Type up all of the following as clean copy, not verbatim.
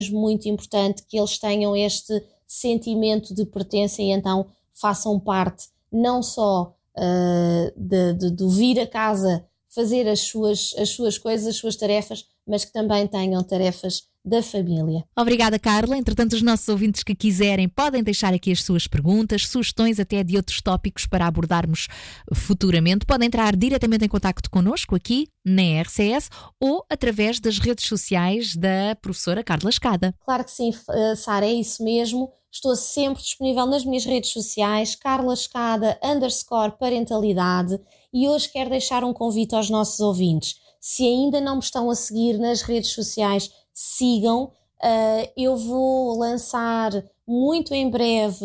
muito importante que eles tenham este sentimento de pertença e então façam parte não só de vir a casa fazer as suas coisas, as suas tarefas, mas que também tenham tarefas da família. Obrigada, Carla. Entretanto, os nossos ouvintes que quiserem podem deixar aqui as suas perguntas, sugestões até de outros tópicos para abordarmos futuramente. Podem entrar diretamente em contacto connosco aqui na RCS ou através das redes sociais da professora Carla Escada. Claro que sim, Sara, é isso mesmo. Estou sempre disponível nas minhas redes sociais, Carla Escada _parentalidade, e hoje quero deixar um convite aos nossos ouvintes. Se ainda não me estão a seguir nas redes sociais, sigam. Eu vou lançar muito em breve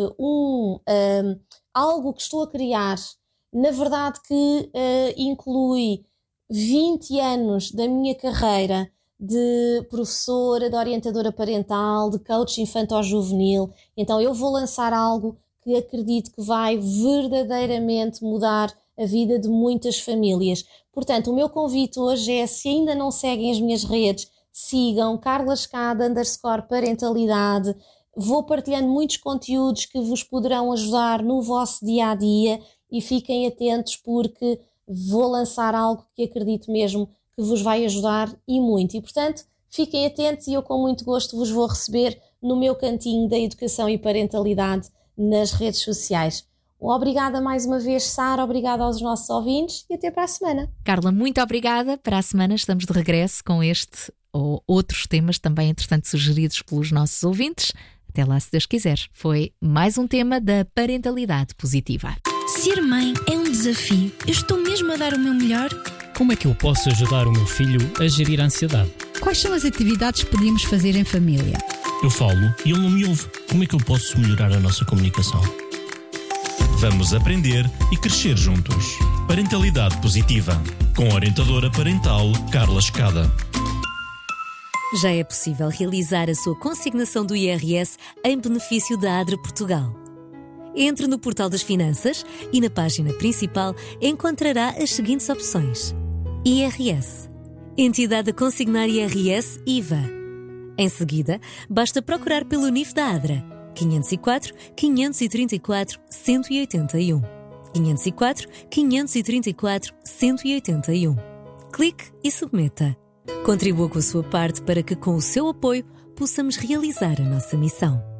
algo que estou a criar, na verdade que inclui 20 anos da minha carreira de professora, de orientadora parental, de coach infanto-juvenil. Então eu vou lançar algo que acredito que vai verdadeiramente mudar a vida de muitas famílias. Portanto, o meu convite hoje é, se ainda não seguem as minhas redes, sigam Carla Escada _parentalidade. Vou partilhando muitos conteúdos que vos poderão ajudar no vosso dia-a-dia e fiquem atentos porque vou lançar algo que acredito mesmo que vos vai ajudar e muito. E, portanto, fiquem atentos e eu com muito gosto vos vou receber no meu cantinho da educação e parentalidade nas redes sociais. Obrigada mais uma vez, Sara, obrigada aos nossos ouvintes e até para a semana. Carla, muito obrigada. Para a semana estamos de regresso com este ou outros temas também, entretanto, sugeridos pelos nossos ouvintes. Até lá, se Deus quiser. Foi mais um tema da parentalidade positiva. Ser mãe é um desafio. Eu estou mesmo a dar o meu melhor? Como é que eu posso ajudar o meu filho a gerir a ansiedade? Quais são as atividades que podíamos fazer em família? Eu falo e ele não me ouve. Como é que eu posso melhorar a nossa comunicação? Vamos aprender e crescer juntos. Parentalidade positiva, com a orientadora parental Carla Escada. Já é possível realizar a sua consignação do IRS em benefício da ADRA Portugal. Entre no portal das finanças e na página principal encontrará as seguintes opções: IRS, Entidade a consignar IRS IVA. Em seguida, basta procurar pelo NIF da ADRA 504 534 181. 504 534 181. Clique e submeta. Contribua com a sua parte para que, com o seu apoio, possamos realizar a nossa missão.